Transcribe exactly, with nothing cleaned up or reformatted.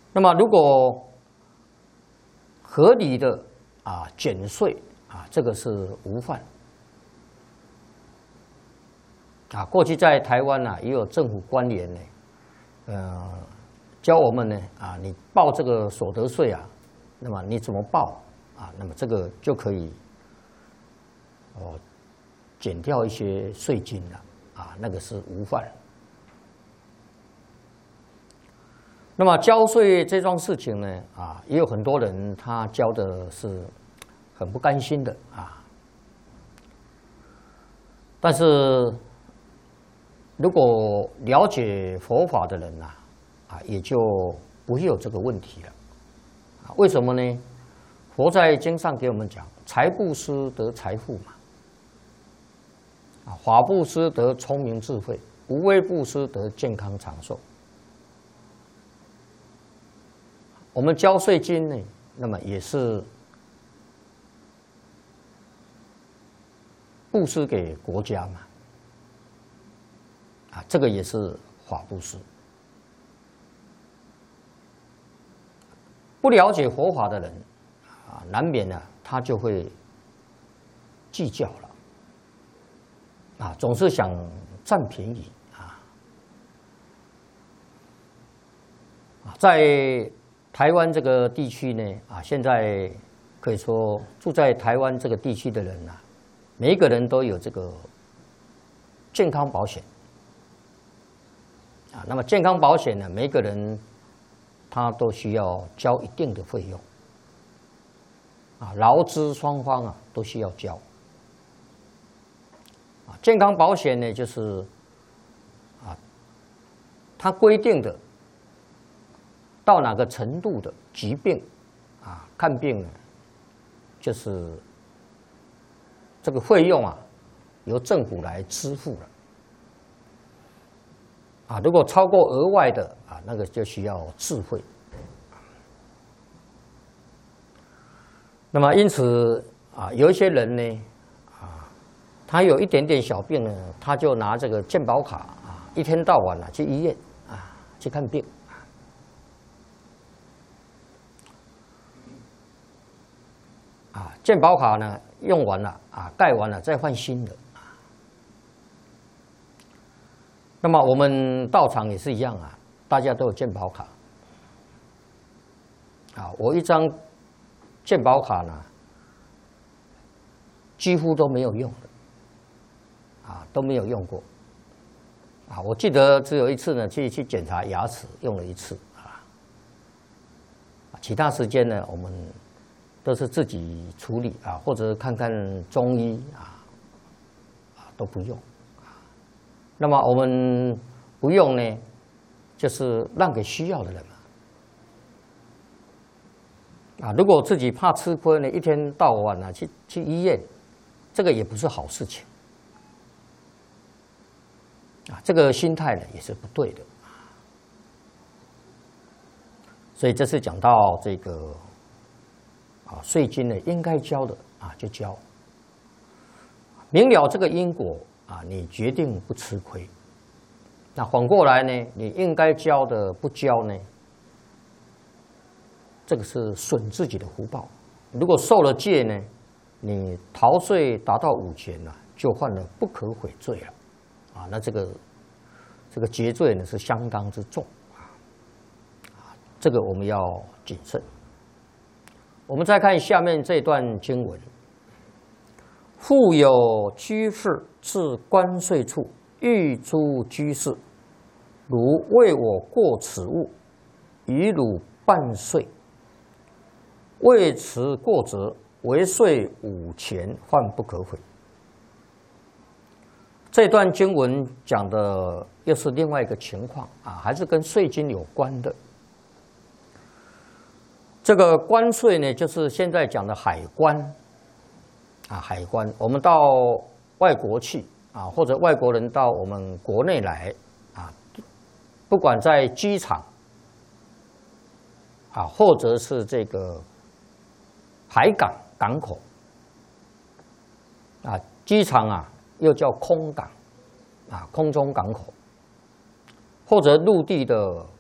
那么如果合理的啊减税啊，这个是无犯。啊，过去在台湾呢、啊，也有政府官员呢，呃，教我们呢啊，你报这个所得税啊，那么你怎么报啊？那么这个就可以哦减掉一些税金了啊，那个是无犯。那么交税这桩事情呢啊，也有很多人他交的是很不甘心的啊，但是。如果了解佛法的人呐、啊，啊，也就不会有这个问题了。啊，为什么呢？佛在经上给我们讲，财布施得财富嘛，啊，法布施得聪明智慧，无畏布施得健康长寿。我们交税金呢，那么也是布施给国家嘛。啊，这个也是法布施。不了解佛法的人，啊，难免呢，他就会计较了，啊，总是想占便宜啊。啊，在台湾这个地区呢，啊，现在可以说住在台湾这个地区的人呐、啊，每一个人都有这个健康保险。啊，那么健康保险呢，每个人他都需要交一定的费用，啊，劳资双方啊都需要交。啊，健康保险呢，就是啊，它规定的到哪个程度的疾病啊，看病呢，就是这个费用啊，由政府来支付了。啊，如果超过额外的啊，那个就需要自费。那么因此啊，有一些人呢，啊，他有一点点小病呢，他就拿这个健保卡啊，一天到晚啊去医院啊去看病。啊，健保卡呢用完了啊，盖完了再换新的。那么我们道场也是一样啊，大家都有健保卡。啊，我一张健保卡呢，几乎都没有用的，啊，都没有用过。啊，我记得只有一次呢，去去检查牙齿用了一次啊，其他时间呢，我们都是自己处理啊，或者看看中医啊，啊都不用。那么我们不用呢，就是让给需要的人嘛。啊，如果自己怕吃亏呢，一天到晚呢去去医院，这个也不是好事情。啊，这个心态呢也是不对的。所以这次讲到这个啊，税金呢应该交的啊就交，明了这个因果。啊，你决定不吃亏。那反过来呢？你应该交的不交呢？这个是损自己的福报。如果受了戒呢，你逃税达到五劫呢，就犯了不可悔罪了。啊，那这个这个劫罪呢是相当之重啊。这个我们要谨慎。我们再看下面这段经文。复有居士至关税处，欲诸居士，如为我过此物，以汝半税。未持过则，为税五钱，犯不可悔。这段经文讲的又是另外一个情况啊，还是跟税金有关的。这个关税呢，就是现在讲的海关。啊，海关，我们到外国去啊，或者外国人到我们国内来啊，不管在机场啊，或者是这个海港港口啊，机场啊又叫空港啊，空中港口，或者陆地的